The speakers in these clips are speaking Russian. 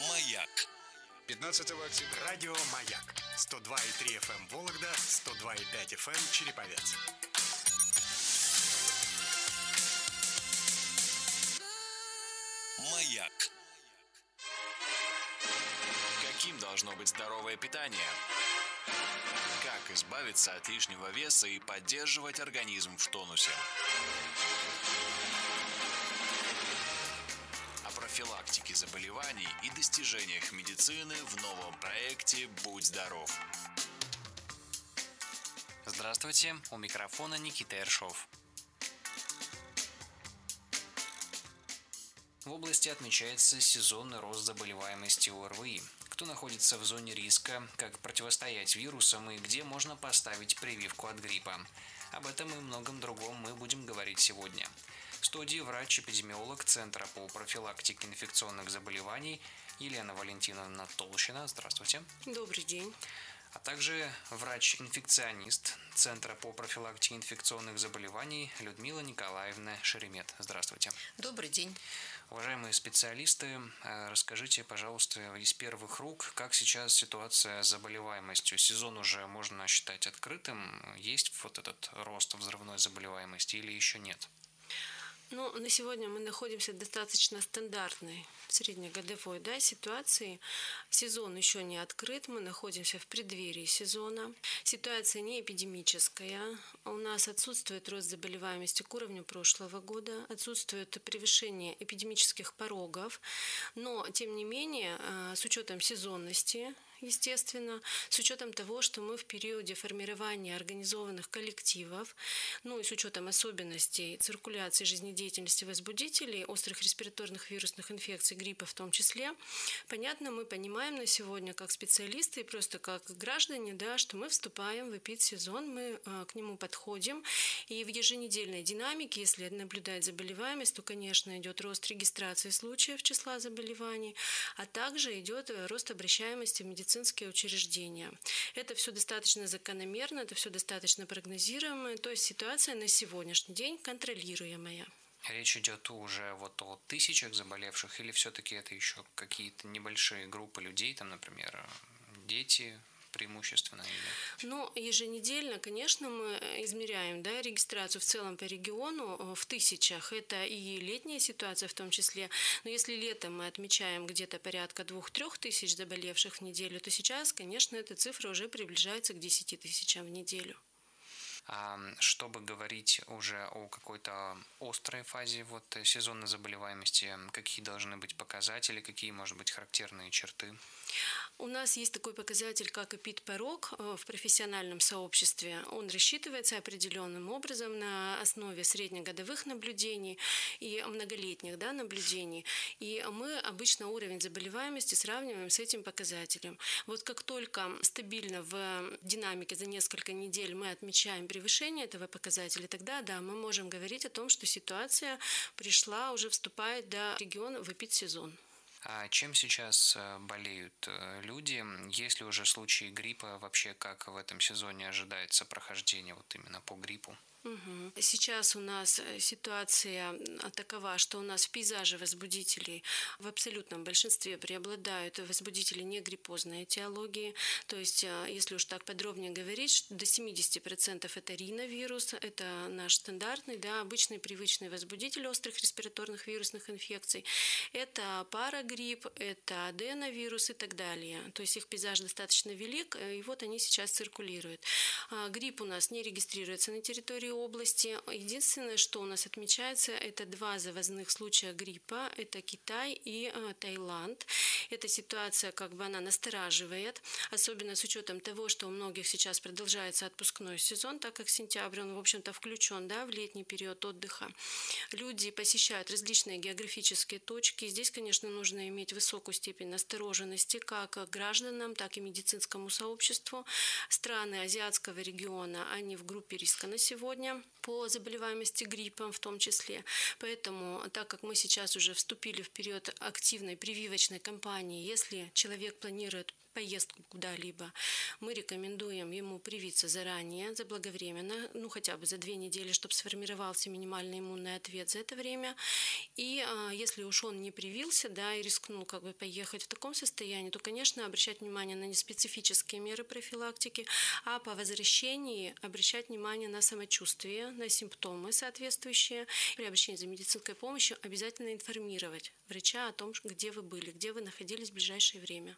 Маяк. 15 октября. Радио «Маяк». 102,3 FM Вологда, 102,5 FM Череповец. Маяк. Каким должно быть здоровое питание? Как избавиться от лишнего веса и поддерживать организм в тонусе? О профилактике заболеваний и достижениях медицины в новом проекте «Будь здоров». Здравствуйте, у микрофона Никита Ершов. В области отмечается сезонный рост заболеваемости ОРВИ. Кто находится в зоне риска, как противостоять вирусам и где можно поставить прививку от гриппа. Об этом и многом другом мы будем говорить сегодня. В студии врач-эпидемиолог Центра по профилактике инфекционных заболеваний Елена Валентиновна Толщина. Здравствуйте. Добрый день. А также врач-инфекционист Центра по профилактике инфекционных заболеваний Людмила Николаевна Шеремет. Здравствуйте. Добрый день. Уважаемые специалисты, расскажите, пожалуйста, из первых рук, как сейчас ситуация с заболеваемостью? Сезон уже можно считать открытым? Есть вот этот рост взрывной заболеваемости или еще нет? На сегодня мы находимся в достаточно стандартной среднегодовой ситуации. Сезон еще не открыт, мы находимся в преддверии сезона. Ситуация не эпидемическая. У нас отсутствует рост заболеваемости к уровню прошлого года, отсутствует превышение эпидемических порогов. Но, тем не менее, с учетом сезонности, естественно, с учетом того, что мы в периоде формирования организованных коллективов, и с учетом особенностей циркуляции жизнедеятельности возбудителей, острых респираторных вирусных инфекций, гриппа в том числе, понятно, мы понимаем на сегодня как специалисты и просто как граждане, что мы вступаем в эпидсезон, мы к нему подходим, и в еженедельной динамике, если наблюдать заболеваемость, то, конечно, идет рост регистрации случаев числа заболеваний, а также идет рост обращаемости в медицинские учреждения. Это все достаточно закономерно, это все достаточно прогнозируемо, то есть ситуация на сегодняшний день контролируемая. Речь идет уже о тысячах заболевших или все-таки это еще какие-то небольшие группы людей, например, дети преимущественно? Еженедельно, конечно, мы измеряем регистрацию в целом по региону в тысячах. Это и летняя ситуация в том числе. Но если летом мы отмечаем где-то порядка 2-3 тысяч заболевших в неделю, то сейчас, конечно, эта цифра уже приближается к 10 тысячам в неделю. Чтобы говорить уже о какой-то острой фазе сезонной заболеваемости, какие должны быть показатели, какие, может быть, характерные черты? У нас есть такой показатель, как эпидпорог в профессиональном сообществе. Он рассчитывается определенным образом на основе среднегодовых наблюдений и многолетних наблюдений. И мы обычно уровень заболеваемости сравниваем с этим показателем. Как только стабильно в динамике за несколько недель мы отмечаем превышение этого показателя, тогда мы можем говорить о том, что ситуация вступает до региона в эпидсезон. А чем сейчас болеют люди? Есть ли уже случаи гриппа? Вообще, как в этом сезоне ожидается прохождение именно по гриппу? Сейчас у нас ситуация такова, что у нас в пейзаже возбудителей в абсолютном большинстве преобладают возбудители негриппозной этиологии. То есть, если уж так подробнее говорить, до 70% это риновирус, это наш стандартный, обычный привычный возбудитель острых респираторных вирусных инфекций. Это парагрипп, это аденовирус и так далее. То есть их пейзаж достаточно велик, и они сейчас циркулируют. Грипп у нас не регистрируется на территории области. Единственное, что у нас отмечается, это 2 завозных случая гриппа. Это Китай и Таиланд. Эта ситуация она настораживает, особенно с учетом того, что у многих сейчас продолжается отпускной сезон, так как сентябрь, он, в общем-то, включен в летний период отдыха. Люди посещают различные географические точки. Здесь, конечно, нужно иметь высокую степень настороженности как гражданам, так и медицинскому сообществу. Страны азиатского региона, они в группе риска на сегодня по заболеваемости гриппом в том числе. Поэтому, так как мы сейчас уже вступили в период активной прививочной кампании, если человек планирует поездку куда-либо, мы рекомендуем ему привиться заранее, заблаговременно, хотя бы за 2 недели, чтобы сформировался минимальный иммунный ответ за это время. И если уж он не привился, и рискнул поехать в таком состоянии, то, конечно, обращать внимание на неспецифические меры профилактики, а по возвращении обращать внимание на самочувствие, на симптомы соответствующие. При обращении за медицинской помощью обязательно информировать врача о том, где вы были, где вы находились в ближайшее время.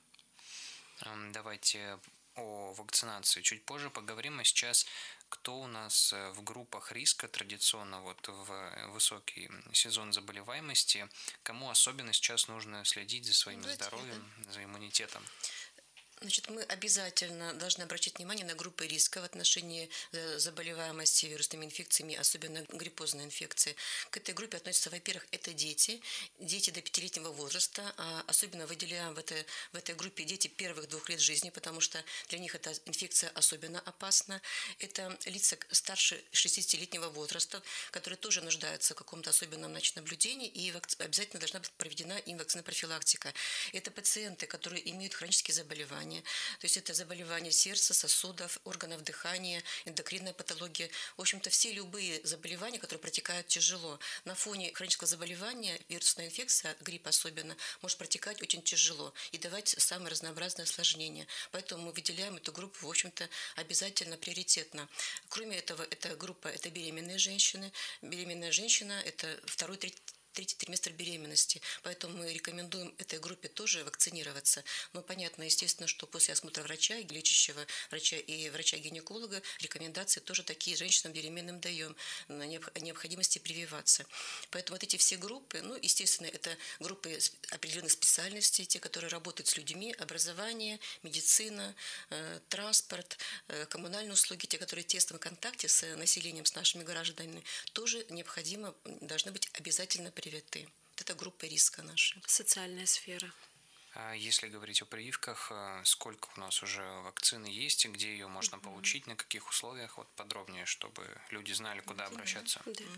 Давайте о вакцинации чуть позже поговорим, а сейчас кто у нас в группах риска традиционно в высокий сезон заболеваемости, кому особенно сейчас нужно следить за своим здоровьем, за иммунитетом? Значит, мы обязательно должны обращать внимание на группы риска в отношении заболеваемости вирусными инфекциями, особенно гриппозной инфекции. К этой группе относятся, во-первых, это дети до 5-летнего возраста. Особенно выделяем в этой группе дети первых 2 лет жизни, потому что для них эта инфекция особенно опасна. Это лица старше 60-летнего возраста, которые тоже нуждаются в каком-то особенном наблюдении, и обязательно должна быть проведена им вакцинопрофилактика. Это пациенты, которые имеют хронические заболевания, то есть это заболевания сердца, сосудов, органов дыхания, эндокринная патология. В общем-то, все любые заболевания, которые протекают тяжело. На фоне хронического заболевания вирусная инфекция, грипп особенно, может протекать очень тяжело и давать самые разнообразные осложнения. Поэтому мы выделяем эту группу, в общем-то, обязательно приоритетно. Кроме этого, эта группа – это беременные женщины. Беременная женщина – это 2-3 третий триместр беременности. Поэтому мы рекомендуем этой группе тоже вакцинироваться. Но понятно, естественно, что после осмотра врача, лечащего врача и врача-гинеколога, рекомендации тоже такие женщинам беременным даем на необходимости прививаться. Поэтому вот эти все группы, естественно, это группы определенных специальностей, те, которые работают с людьми, образование, медицина, транспорт, коммунальные услуги, те, которые в тесном контакте с населением, с нашими гражданами, тоже необходимо, должны быть обязательно привиты. Это группа риска наша. Социальная сфера. А если говорить о прививках, сколько у нас уже вакцины есть, где ее можно получить, на каких условиях, подробнее, чтобы люди знали, куда обращаться?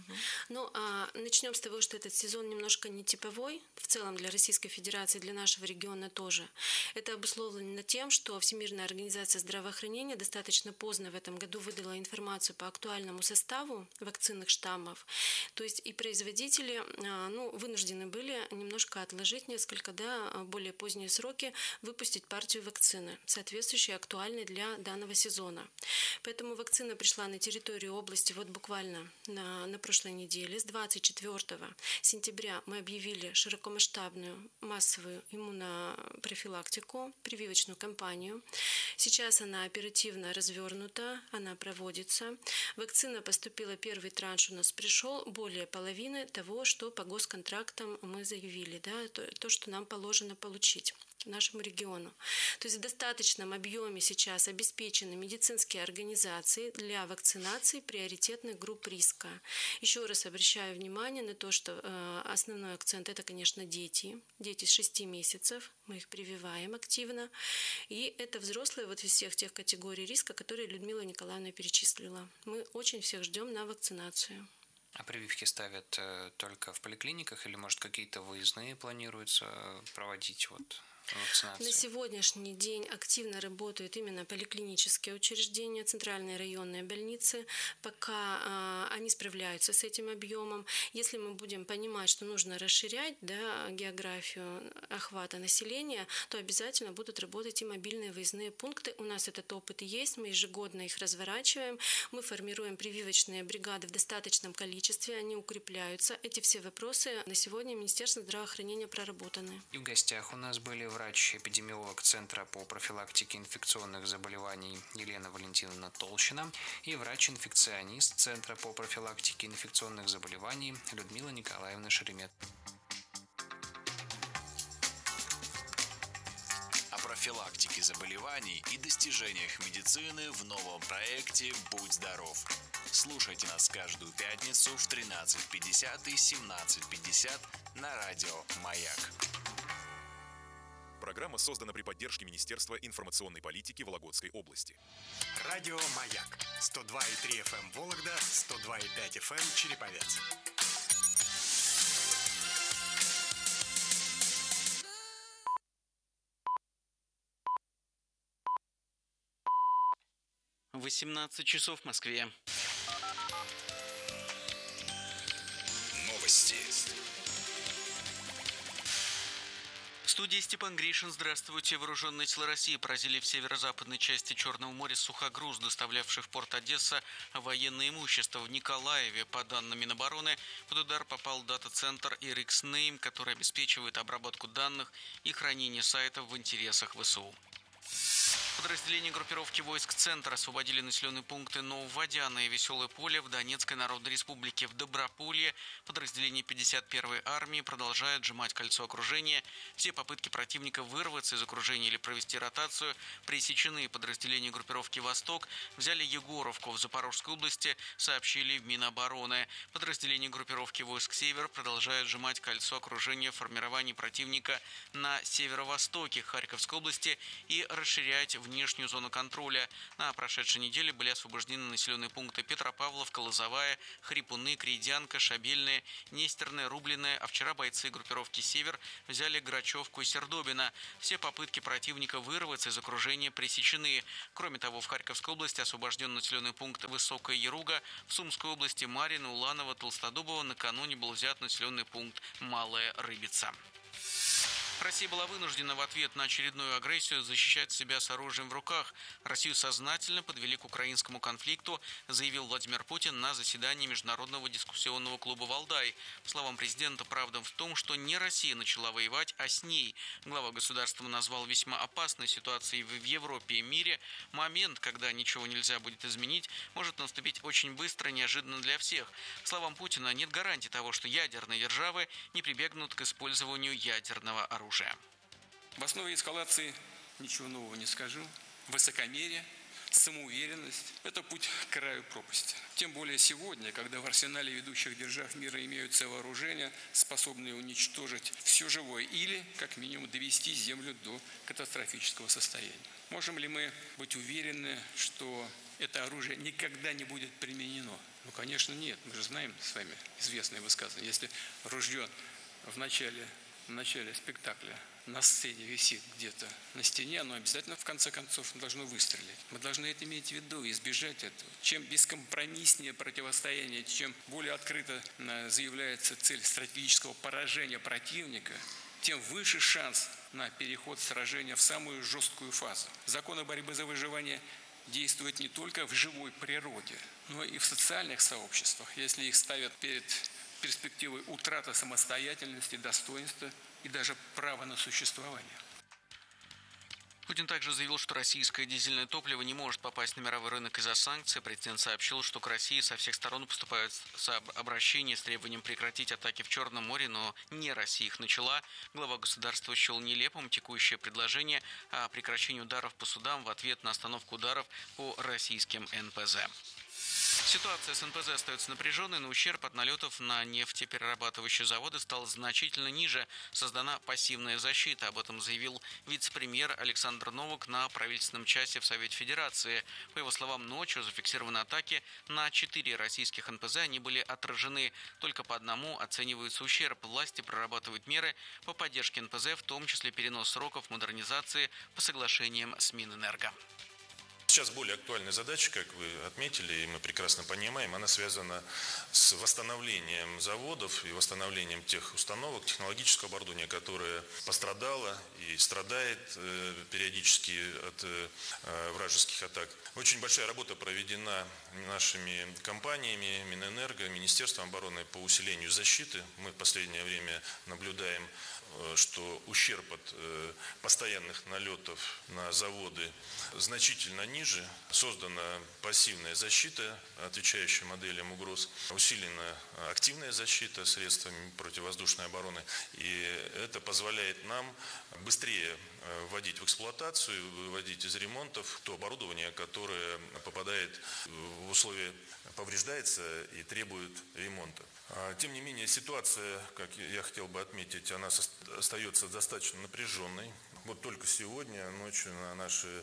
Да. Начнем с того, что этот сезон немножко нетиповой, в целом для Российской Федерации, для нашего региона тоже. Это обусловлено тем, что Всемирная организация здравоохранения достаточно поздно в этом году выдала информацию по актуальному составу вакцинных штаммов. То есть и производители вынуждены были немножко отложить несколько, более поздние сроки выпустить партию вакцины, соответствующей актуальной для данного сезона. Поэтому вакцина пришла на территорию области буквально на прошлой неделе. С 24 сентября мы объявили широкомасштабную массовую иммунопрофилактику, прививочную кампанию. Сейчас она оперативно развернута, она проводится. Вакцина поступила, первый транш у нас пришел, более половины того, что по госконтрактам мы заявили, то, что нам положено получить нашему региону. То есть в достаточном объеме сейчас обеспечены медицинские организации для вакцинации приоритетных групп риска. Еще раз обращаю внимание на то, что основной акцент – это, конечно, дети с 6 месяцев, мы их прививаем активно, и это взрослые из всех тех категорий риска, которые Людмила Николаевна перечислила. Мы очень всех ждем на вакцинацию. А прививки ставят только в поликлиниках или, может, какие-то выездные планируется проводить вакцинации? На сегодняшний день активно работают именно поликлинические учреждения, центральные районные больницы. Пока они справляются с этим объемом. Если мы будем понимать, что нужно расширять географию охвата населения, то обязательно будут работать и мобильные выездные пункты. У нас этот опыт есть, мы ежегодно их разворачиваем. Мы формируем прививочные бригады в достаточном количестве, они укрепляются. Эти все вопросы на сегодня Министерство здравоохранения проработаны. И в гостях у нас были врач-эпидемиолог Центра по профилактике инфекционных заболеваний Елена Валентиновна Толщина и врач-инфекционист Центра по профилактике инфекционных заболеваний Людмила Николаевна Шеремет. О профилактике заболеваний и достижениях медицины в новом проекте «Будь здоров». Слушайте нас каждую пятницу в 13:50 и 17:50 на радио «Маяк». Программа создана при поддержке Министерства информационной политики Вологодской области. Радио «Маяк» 102,3 FM Вологда, 102,5 FM Череповец. 18 часов в Москве. Новости. В студии Степан Гришин. Здравствуйте. Вооруженные силы России поразили в северо-западной части Черного моря сухогруз, доставлявший в порт Одесса военное имущество в Николаеве. По данным Минобороны, под удар попал дата-центр RxName, который обеспечивает обработку данных и хранение сайтов в интересах ВСУ. Подразделения группировки войск «Центр» освободили населенные пункты Нововодяна и Веселое поле в Донецкой Народной Республике. В Доброполье подразделения 51-й армии продолжают сжимать кольцо окружения. Все попытки противника вырваться из окружения или провести ротацию пресечены. Подразделения группировки «Восток» взяли Егоровку в Запорожской области, сообщили в Минобороны. Подразделения группировки войск «Север» продолжают сжимать кольцо окружения формирований противника на северо-востоке Харьковской области и расширять внешнюю зону контроля. На прошедшей неделе были освобождены населенные пункты Петропавловка, Лозовая, Хрипуны, Крейдянка, Шабельная, Нестерная, Рубленная, а вчера бойцы группировки «Север» взяли Грачевку и Сердобино. Все попытки противника вырваться из окружения пресечены. Кроме того, в Харьковской области освобожден населенный пункт Высокая Яруга, в Сумской области Марьино, Уланово, Толстодубово накануне был взят населенный пункт Малая Рыбица. Россия была вынуждена в ответ на очередную агрессию защищать себя с оружием в руках. Россию сознательно подвели к украинскому конфликту, заявил Владимир Путин на заседании Международного дискуссионного клуба «Валдай». По словам президента, правда в том, что не Россия начала воевать, а с ней. Глава государства назвал весьма опасной ситуацией в Европе и мире. Момент, когда ничего нельзя будет изменить, может наступить очень быстро и неожиданно для всех. По словам Путина, нет гарантии того, что ядерные державы не прибегнут к использованию ядерного оружия. В основе эскалации, ничего нового не скажу, высокомерие, самоуверенность – это путь к краю пропасти. Тем более сегодня, когда в арсенале ведущих держав мира имеются вооружения, способные уничтожить все живое или, как минимум, довести Землю до катастрофического состояния. Можем ли мы быть уверены, что это оружие никогда не будет применено? Ну, конечно, нет. Мы же знаем с вами известное высказывание. Если ружье в начале спектакля на сцене висит где-то на стене, оно обязательно в конце концов должно выстрелить. Мы должны это иметь в виду и избежать этого. Чем бескомпромисснее противостояние, чем более открыто заявляется цель стратегического поражения противника, тем выше шанс на переход сражения в самую жесткую фазу. Законы борьбы за выживание действуют не только в живой природе, но и в социальных сообществах, если их ставят перед перспективой утраты самостоятельности, достоинства и даже права на существование. Путин также заявил, что российское дизельное топливо не может попасть на мировой рынок из-за санкций. Президент сообщил, что к России со всех сторон поступают обращения с требованием прекратить атаки в Черном море, но не Россия их начала. Глава государства счел нелепым текущее предложение о прекращении ударов по судам в ответ на остановку ударов по российским НПЗ. Ситуация с НПЗ остается напряженной, но ущерб от налетов на нефтеперерабатывающие заводы стал значительно ниже. Создана пассивная защита. Об этом заявил вице-премьер Александр Новак на правительственном часе в Совете Федерации. По его словам, ночью зафиксированы атаки на 4 российских НПЗ. Они были отражены. Только по одному оценивается ущерб. Власти прорабатывают меры по поддержке НПЗ, в том числе перенос сроков модернизации по соглашениям с Минэнерго. Сейчас более актуальная задача, как вы отметили, и мы прекрасно понимаем, она связана с восстановлением заводов и восстановлением тех установок, технологического оборудования, которое пострадало и страдает периодически от вражеских атак. Очень большая работа проведена нашими компаниями, Минэнерго, Министерством обороны по усилению защиты. Мы в последнее время наблюдаем, что ущерб от постоянных налетов на заводы значительно ниже. Создана пассивная защита, отвечающая моделям угроз. Усилена активная защита средствами противовоздушной обороны. И это позволяет нам быстрее вводить в эксплуатацию, выводить из ремонтов то оборудование, которое попадает в условия, повреждается и требует ремонта. Тем не менее, ситуация, как я хотел бы отметить, она остается достаточно напряженной. Вот только сегодня ночью на наши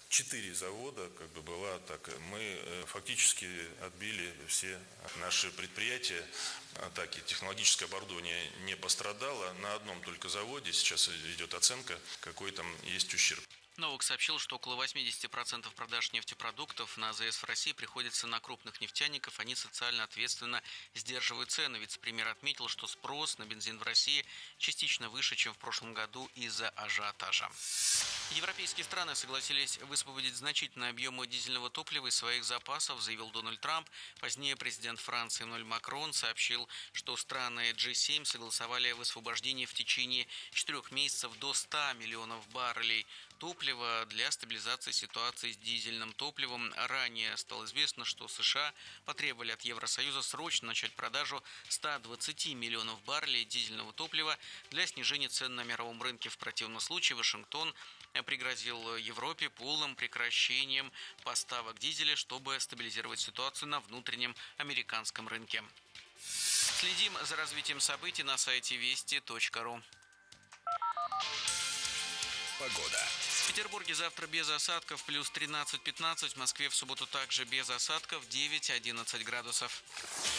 4 завода была атака. Мы фактически отбили все наши предприятия атаки. Технологическое оборудование не пострадало. На одном только заводе сейчас идет оценка, какой там есть ущерб. Новак сообщил, что около 80% продаж нефтепродуктов на АЗС в России приходится на крупных нефтяников. Они социально ответственно сдерживают цены. Вице-премьер отметил, что спрос на бензин в России частично выше, чем в прошлом году из-за ажиотажа. Европейские страны согласились высвободить значительные объемы дизельного топлива из своих запасов, заявил Дональд Трамп. Позднее президент Франции Эммануэль Макрон сообщил, что страны G7 согласовали высвобождение в течение 4 месяцев до 100 миллионов баррелей топлива для стабилизации ситуации с дизельным топливом. Ранее стало известно, что США потребовали от Евросоюза срочно начать продажу 120 миллионов баррелей дизельного топлива для снижения цен на мировом рынке. В противном случае Вашингтон пригрозил Европе полным прекращением поставок дизеля, чтобы стабилизировать ситуацию на внутреннем американском рынке. Следим за развитием событий на сайте вести.ру. Погода. В Петербурге завтра без осадков, плюс 13-15. В Москве в субботу также без осадков, 9-11 градусов.